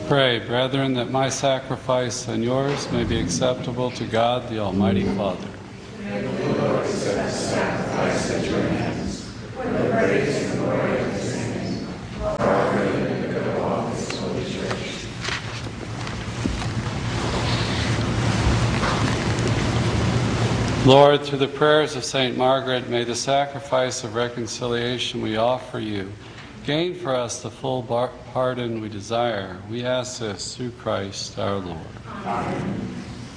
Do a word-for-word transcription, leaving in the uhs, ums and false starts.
Pray, brethren, that my sacrifice and yours may be acceptable to God, the Almighty Father. May the Lord accept the sacrifice at your hands, for the praise and glory of his name, for our good and the good of all his holy church. Lord, through the prayers of Saint Margaret, may the sacrifice of reconciliation we offer you gain for us the full bar- pardon we desire. We ask this through Christ our Lord. Amen.